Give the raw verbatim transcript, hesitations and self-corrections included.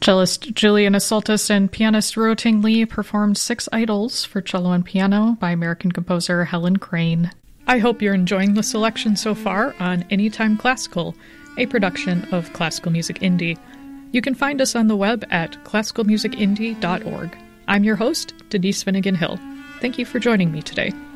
Cellist Julian Assoltis and pianist Ruoting Lee performed Six Idols for cello and piano by American composer Helen Crane. I hope you're enjoying the selection so far on Anytime Classical, a production of Classical Music Indie. You can find us on the web at classical music indie dot org. I'm your host, Denise Finnegan Hill. Thank you for joining me today.